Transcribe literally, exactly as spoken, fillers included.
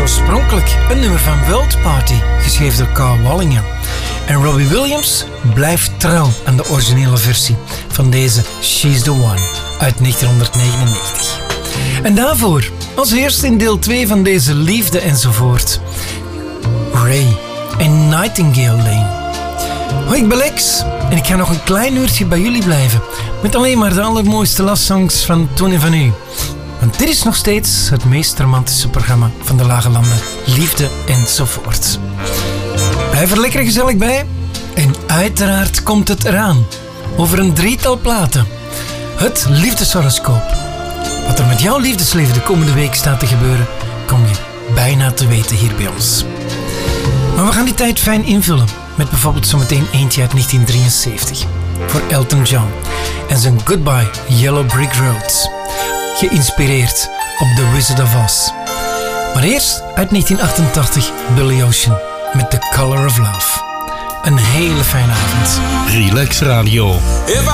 oorspronkelijk een nummer van World Party, geschreven door Carl Wallingham. En Robbie Williams blijft trouw aan de originele versie van deze She's the One uit negentienhonderdnegenennegentig. En daarvoor, als eerste in deel twee van deze liefde enzovoort, Ray en Nightingale Lane. Hoi, ik ben Lex en ik ga nog een klein uurtje bij jullie blijven met alleen maar de allermooiste lastsongs van toen en van nu. Want dit is nog steeds het meest romantische programma van de Lage Landen. Liefde enzovoort. Blijf er lekker gezellig bij. En uiteraard komt het eraan. Over een drietal platen. Het liefdeshoroscoop. Wat er met jouw liefdesleven de komende week staat te gebeuren, kom je bijna te weten hier bij ons. Maar we gaan die tijd fijn invullen. Met bijvoorbeeld zometeen eentje uit negentien drieënzeventig. Voor Elton John. En zijn Goodbye Yellow Brick Road. Geïnspireerd op The Wizard of Oz. Maar eerst uit negentien achtentachtig Billy Ocean met The Color of Love. Een hele fijne avond. Relax Radio.